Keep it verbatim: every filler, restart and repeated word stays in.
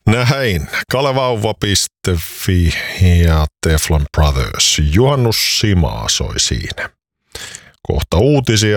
Näin. Kalevauva piste fi ja Teflon Brothers. Juhannus Simaa soi siinä. Kohta uutisia.